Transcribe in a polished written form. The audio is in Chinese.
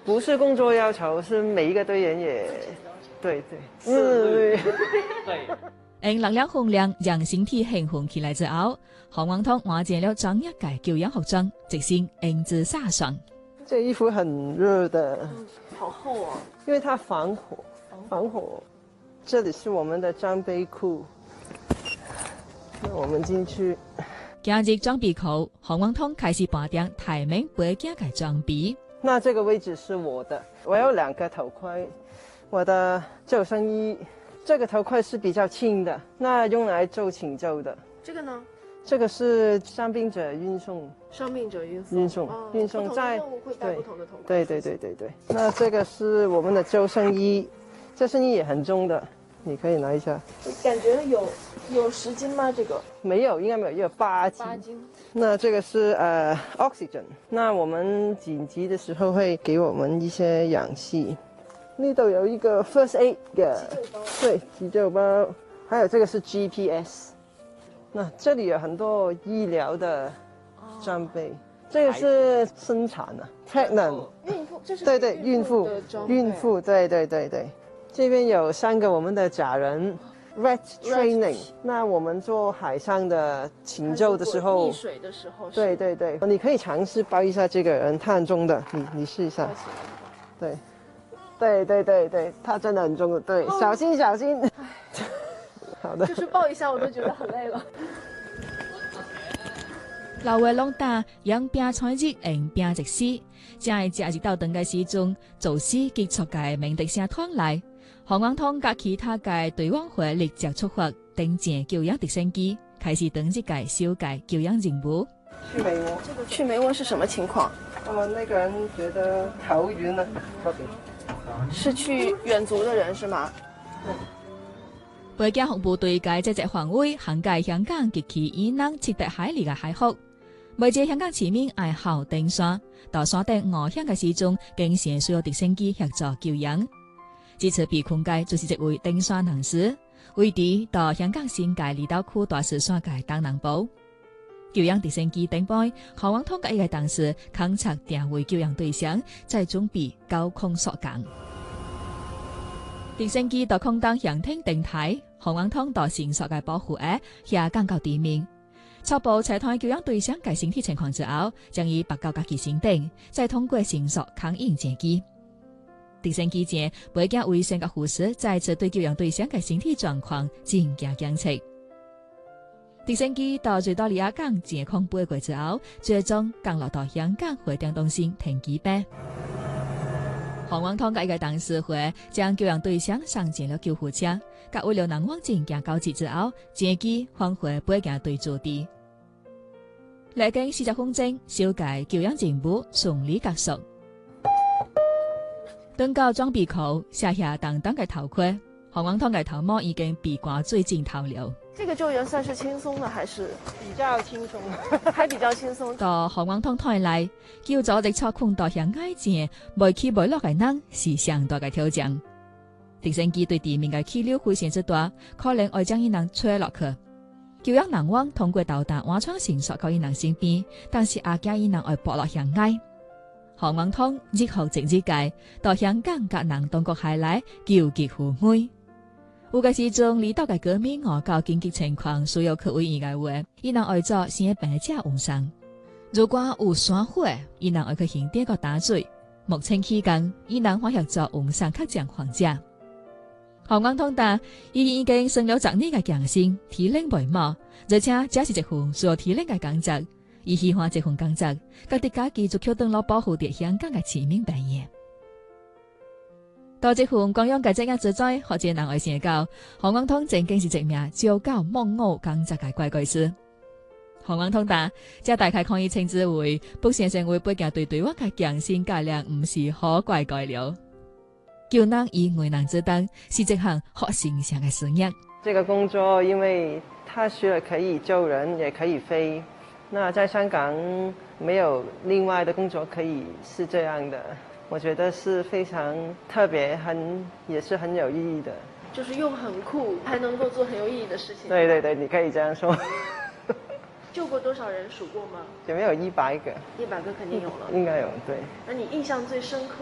不是工作要求，是每一個隊員也對。 力量訓練讓身體興奮起來之後，何廣通換上了專業嘅救氧服裝，直線英姿颯爽。 這衣服很熱的， 好厚哦， 因為它防火。防火。這裡是我們的裝備庫，那我們進去。 進入裝備庫，何廣通開始盤點台面背景嘅裝備。 那這個位置是我的，我有2個頭盔，我的救生衣。這個頭盔是比較輕的，那用來做拯救的。 這個呢？ 這個是傷病者運送。 傷病者運送在不同的任務會戴不同的頭盔。 對。那這個是我們的救生衣，救生衣也很重的，你可以拿一下。 感覺有10斤嗎？這個沒有，應該沒有，有8斤。 8斤。那這個是oxygen， 那我們緊急的時候會給我們一些氧氣。呢度有一個 first aid 嘅，對，急救包，還有這個是 GPS。那這裡有很多醫療的裝備，這個是生產的 pregnant， 孕婦，這是對，孕婦，對。這邊有3個我們的假人 red training， 那我們做海上的拯救的時候， 溺水的時候， 對，你可以嘗試抱一下這個人，他很重的，你試一下，對，他真的很重的，對，小心。好的， 就是抱一下我都覺得很累了。 老話弄大，養病採日，應病直死。正係假日到等嘅時鐘，做事結束嘅鳴笛聲傳來。何廣通及其他嘅隊員會立即出發，登艦救援直升機，開始登這個小嘅救援任務。 去梅窩， 去梅窩是什麼情況？ 那個人覺得頭暈了， 是去遠足的人是嗎？ 背景服務隊嘅這隻範圍涵蓋香港及其以南700海里嘅海域。每隻香港市民愛好登山，到山頂翱翔嘅時鐘，經常需要直升機協助救援。這次被困嘅就是一位登山人士，位於到香港新界離島區大石山嘅東南部。救援直升機頂背，何廣通嘅一個同事勘測定位救援對象，在準備高空索降。直升機到空中向天定台，何廣通到繩索嘅保護額下降到地面，初步查探救援對象嘅身體情況之後，將伊拔到家己身頂，再通過繩索扛引接機。直升機前背景衛生嘅護士再次對救援對象嘅身體狀況進行監測。直升機到最多利亞港前空飛過之後，最終降落到香港會展中心停機坪。何廣通嘅一個董事會將救援對象上進了救護車，甲為了人往進行交接之後，接機返回背景對駐地。歷經40分鐘，小計救援任務順利結束。登到裝備庫，卸下當當嘅頭盔，何廣通嘅頭毛已經被刮最盡頭了。 這個救援算是輕鬆的，還是比較輕鬆？ 還比較輕鬆。 到何廣通台內，叫咗直操控到向外前，未起未落嘅人是相當嘅挑戰。直升機對地面嘅氣流非常之大，可能會將伊人吹落去。救援人員通過導彈換槍繩索到伊人身邊，但是阿驚伊人會墮落向外。何廣通日後直日界到香港甲人當局海內救急扶危。有嘅時陣，離島嘅居民遇到緊急情況需要去為伊嘅話，伊人會做先病者換上。如果有山火，伊人會去現地個打水。目前期間，伊人會協助換上確診患者。何廣通答，伊已經成了10年嘅強心，體力袂毛，而且這是一份需要體力嘅工作。伊喜歡這份工作，覺得家己就決定了保護啲香港嘅市民病業。到這份光陽嘅職業之在，或者人會想到何廣通正經是一名朝九暮五工作嘅乖乖師。何廣通答，這大概可以稱之為不先生為背景對對我嘅強心教練唔是可怪怪了。救人以危難之當是一項好形象嘅事業。 這個工作因為它除了可以救人，也可以飛。那在香港沒有另外的工作可以是這樣的，我覺得是非常特別，也是很有意義的。 就是又很酷，還能夠做很有意義的事情。 對對對，你可以這樣說。 救過多少人數過嗎？ 有沒有100個？100 個肯定有了。 應該有，對。 那你印象最深刻